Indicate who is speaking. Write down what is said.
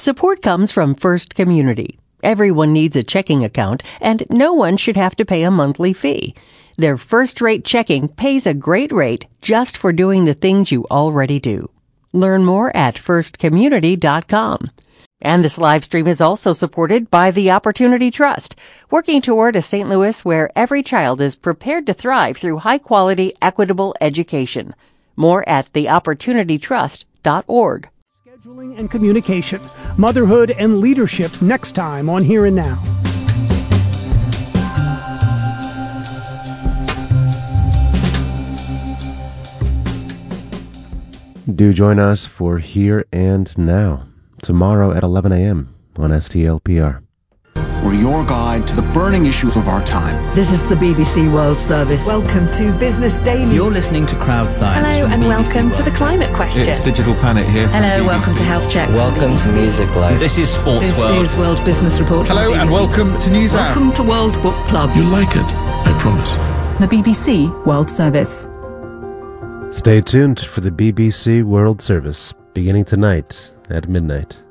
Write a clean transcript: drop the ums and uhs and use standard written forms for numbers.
Speaker 1: Support comes from First Community. Everyone needs a checking account, and no one should have to pay a monthly fee. Their first-rate checking pays a great rate just for doing the things you already do. Learn more at firstcommunity.com. And this live stream is also supported by the Opportunity Trust, working toward a St. Louis where every child is prepared to thrive through high-quality, equitable education. More at theopportunitytrust.org.
Speaker 2: Scheduling and communication, motherhood and leadership next time on Here and Now.
Speaker 3: Do join us for Here and Now tomorrow at 11 a.m. on STLPR.
Speaker 4: We're your guide to the burning issues of our time.
Speaker 5: This is the BBC World Service.
Speaker 6: Welcome to Business Daily.
Speaker 7: You're listening to Crowd Science.
Speaker 8: Hello and welcome to the Climate Question.
Speaker 9: It's Digital Planet here.
Speaker 8: Hello, welcome to Health Check.
Speaker 7: Welcome to Music Live. This is Sports World.
Speaker 5: This is World Business Report.
Speaker 9: Hello and welcome to News Hour.
Speaker 5: Welcome to World Book Club.
Speaker 10: You'll like it, I promise.
Speaker 6: The BBC World Service.
Speaker 3: Stay tuned for the BBC World Service beginning tonight at midnight.